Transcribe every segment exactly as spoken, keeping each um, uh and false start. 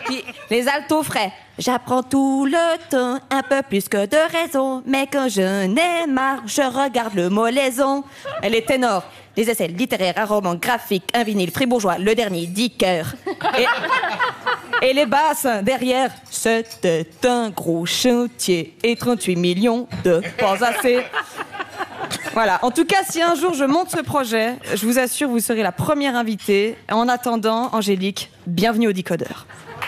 Puis les altos frais. J'apprends tout le temps, un peu plus que de raison. Mais quand je n'ai marre, je regarde le molaison. Elle est ténor. Des essais littéraires, un roman graphique, un vinyle fribourgeois, le dernier, dix cœurs. Et, et les basses, derrière, c'était un gros chantier. Et trente-huit millions de pas assez. Voilà. En tout cas, si un jour je monte ce projet, je vous assure, vous serez la première invitée. En attendant, Angélique, bienvenue au Décodeur.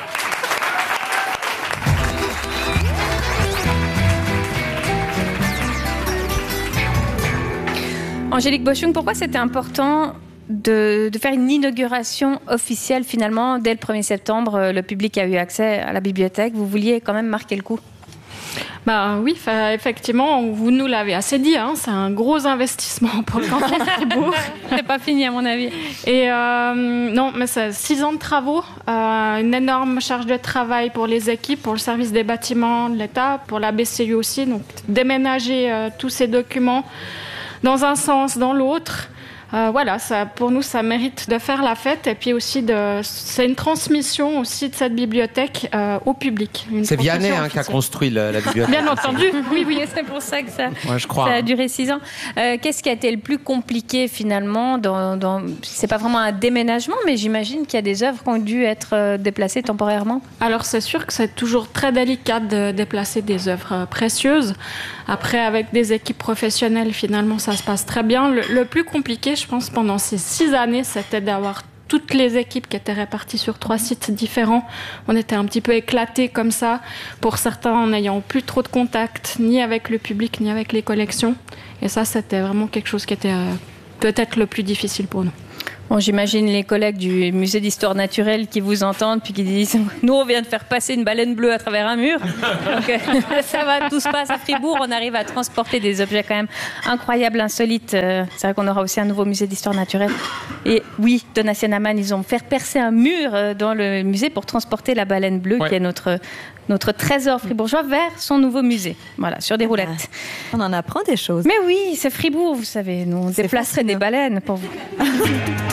Angélique Boschung, pourquoi c'était important de, de faire une inauguration officielle finalement dès le premier septembre? Le public a eu accès à la bibliothèque. Vous vouliez quand même marquer le coup? Bah oui, effectivement, vous nous l'avez assez dit, hein, c'est un gros investissement pour le canton de Fribourg. C'est pas fini à mon avis. Et euh, non, mais c'est six ans de travaux, euh, une énorme charge de travail pour les équipes, pour le service des bâtiments de l'État, pour la B C U aussi. Donc déménager euh, tous ces documents dans un sens, dans l'autre. Euh, voilà, ça, pour nous, ça mérite de faire la fête. Et puis aussi, de, c'est une transmission aussi de cette bibliothèque euh, au public. C'est Vianney hein, qui a construit le, la bibliothèque. Bien entendu. Oui, oui, c'est pour ça que ça, ouais, je crois, ça a hein. duré six ans. Euh, qu'est-ce qui a été le plus compliqué finalement dans, dans, c'est pas vraiment un déménagement, mais j'imagine qu'il y a des œuvres qui ont dû être déplacées temporairement. Alors, c'est sûr que c'est toujours très délicat de déplacer des œuvres précieuses. Après, avec des équipes professionnelles, finalement, ça se passe très bien. Le, le plus compliqué, je pense, pendant ces six années, c'était d'avoir toutes les équipes qui étaient réparties sur trois sites différents. On était un petit peu éclatés comme ça, pour certains en n'ayant plus trop de contact, ni avec le public, ni avec les collections. Et ça, c'était vraiment quelque chose qui était euh, peut-être le plus difficile pour nous. Bon, j'imagine les collègues du musée d'histoire naturelle qui vous entendent puis qui disent « Nous, on vient de faire passer une baleine bleue à travers un mur. » Donc, euh, ça va, tout se passe à Fribourg. On arrive à transporter des objets quand même incroyables, insolites. Euh, c'est vrai qu'on aura aussi un nouveau musée d'histoire naturelle. Et oui, Donatien Amann, ils ont fait percer un mur dans le musée pour transporter la baleine bleue, ouais. qui est notre, notre trésor fribourgeois, vers son nouveau musée. Voilà, sur des roulettes. On en apprend des choses. Mais oui, c'est Fribourg, vous savez. Nous, on déplacerait des baleines pour vous.